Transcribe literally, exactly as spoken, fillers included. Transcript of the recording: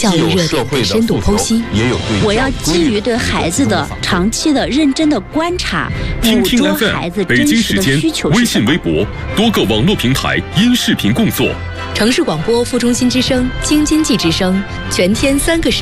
教育热点的深度剖析。 我要基于对孩子的长期的认真的观察，捕捉孩子真实的需求。 微信、微博多个网络平台因视频共作。 城市广播副中心之声、京津冀之声，全天三个时